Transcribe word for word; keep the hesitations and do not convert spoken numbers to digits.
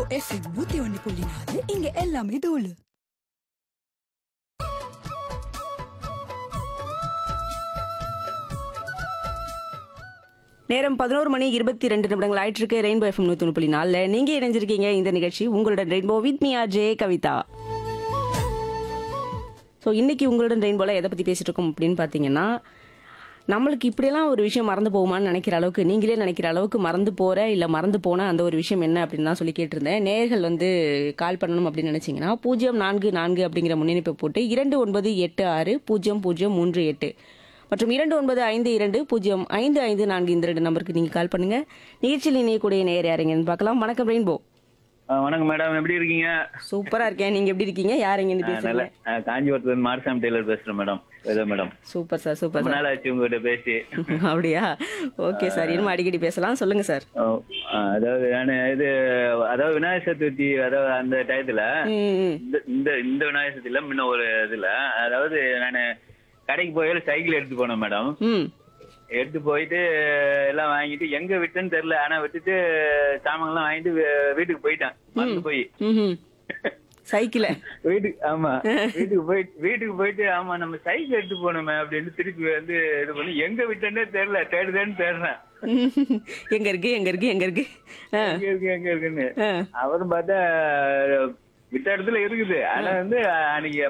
FM நூத்தி ஒன்னு புள்ளி நாலு இங்க எல்லாமே தூளு. நேரம் பதினோரு மணி இருபத்தி ரெண்டு நிமிடங்கள் ஆயிட்டு இருக்கு. ரெயின்போ எஃப்எம் நூத்தி ஒன்று புள்ளி நாலுல நீங்க இணைஞ்சிருக்கீங்க. இந்த நிகழ்ச்சி உங்களுடன் rainbow with me RJ Kavitha. So இன்னைக்கு உங்களுடன் ரெயின்போல எதை பத்தி பேசிட்டு இருக்கோம் அப்படின்னு பாத்தீங்கன்னா, நம்மளுக்கு இப்படியெல்லாம் ஒரு விஷயம் மறந்து போகுமான்னு நினைக்கிற அளவுக்கு, நீங்களே நினைக்கிற அளவுக்கு மறந்து போற இல்ல மறந்து போன அந்த ஒரு விஷயம் என்ன அப்படின்னு தான் சொல்லி கேட்டிருந்தேன். நேயர்கள் வந்து கால் பண்ணணும் அப்படின்னு நினைச்சீங்கன்னா பூஜ்ஜியம் நான்கு நான்கு அப்படிங்கிற முன்னிணைப்பை போட்டு இரண்டு ஒன்பது எட்டு ஆறு பூஜ்ஜியம் பூஜ்ஜியம் மூன்று எட்டு மற்றும் இரண்டு ஒன்பது ஐந்து இரண்டு பூஜ்ஜியம் ஐந்து ஐந்து நான்கு இந்த ரெண்டு நம்பருக்கு நீங்க கால் பண்ணுங்க. நிகழ்ச்சியில் இணையக்கூடிய நேயர் யாருங்கன்னு பார்க்கலாம். வணக்கம் ரெயின்போ. ஆ, வணக்கம் மேடம், எப்படி இருக்கீங்க? சூப்பரா இருக்கேன். நீங்க எப்படி இருக்கீங்க? யாருங்கன்னு ஆ, நல்ல பேசுறீங்க? ஆ, காஞ்சிபுரத்துல மார்சாம் டெய்லர் பேசுறேன் மேடம். ஏதோ மேடம், சூப்பர் சார், சூப்பர் ரொம்ப சார். நாள் ஆச்சு உங்ககிட்ட பேசி. அப்படியா? ஓகே சார், இனிமே அடிக்கடி பேசலாம். சொல்லுங்க சார். ஓ, ஆ, அதாவது நான் இது அதாவது விநாயகர் சதுர்த்தி, அதாவது அந்த டயத்துல ம், ம். இந்த இந்த இந்த விநாயகர் சதுர்த்தியில முன்ன ஒரு இதுல, அதாவது நான் கடைக்கு போய் சைக்கிள் எடுத்து போனேன் மேடம். ம். எடுத்து போயிட்டு எல்லாம் வாங்கிட்டு எங்க விட்டுன்னு தெரியல, ஆனா விட்டுட்டு சாமான்லாம் வாங்கிட்டு வீ- வீட்டுக்கு போயிட்டேன். மறந்து போய் ம்ஹும். சைக்கிள வீட்டுக்கு, ஆமா வீட்டுக்கு போயிட்டு வீட்டுக்கு போயிட்டு ஆமா நம்ம சைக்கிள் எடுத்து போனோமே அப்படின்னு திருப்பி வந்து இது பண்ணி எங்க விட்டேன்னே தெரியல, தேடுதேன்னு தேடுறேன். எங்க இருக்கு எங்க இருக்கு எங்க இருக்கு? ஆ, எங்க இருக்கு எங்க இருக்குன்னு ஆ. அவரும் பார்த்தா விட்ட இடத்துல இருக்குது. ஆனா வந்து அன்னைக்கு